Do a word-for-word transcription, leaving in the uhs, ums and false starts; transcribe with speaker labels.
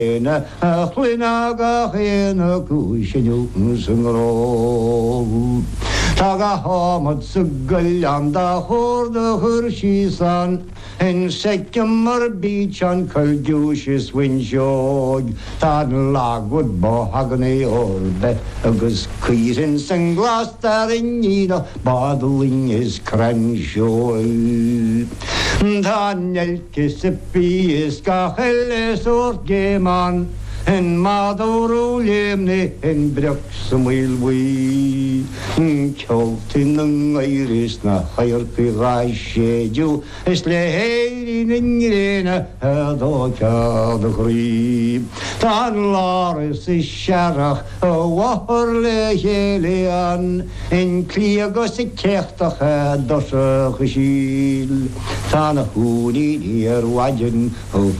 Speaker 1: na chluinaga chéna cúisiú san ró. Tá a hámad sa goilean dá chóirda chur síosan, in secem mar bíd an cailgiúis is win seoig. Tá an lágwad ba hagan é orbe, agus cuirin san glas dar in nína, badalin is cran seoig. Tá nelke sa pís ga cheles o'r géman, en madwrw lemne en brec som wilwi. Kjoltin ng iris na hayr pirai sjedju, es le heirin en grena hado kjad grib. Tan laris i sjarach o wahor le helian, en kliagos i kechtach hados a gesil. Tan a huni er wajen o